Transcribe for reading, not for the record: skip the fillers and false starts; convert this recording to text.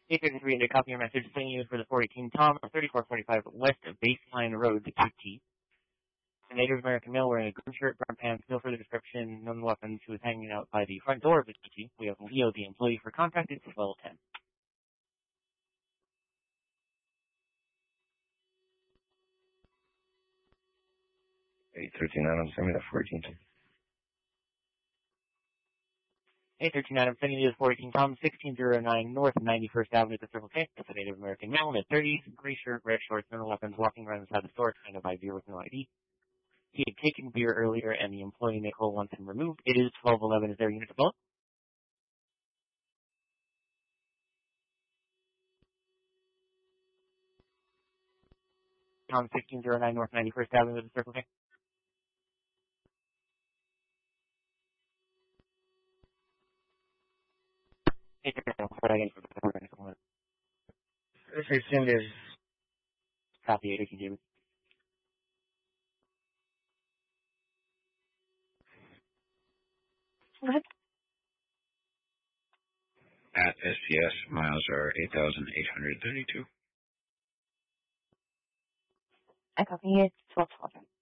833 into copy your message, sending you for the 418 Tom, 3445 West Baseline Road, KT. The Native American male wearing a green shirt, brown pants, no further description, known weapons, who is hanging out by the front door of the KT. We have Leo, the employee, for contact. It's level 10. 839, I'm sending that 418. 839, I'm sending you the 418 Tom, 1609 North 91st Avenue at the Circle K. It's a Native American male, mid-30s, gray shirt, red shorts, no weapons, walking around inside the store, trying to buy beer with no ID. He had taken beer earlier, and the employee, Nicole, wants him removed. It is 1211. Is there a unit to pull? Tom, 1609 North 91st Avenue at the Circle K. This extend is Copy 8, can you What? at SPS, miles are 8,832. I copy it. 1212.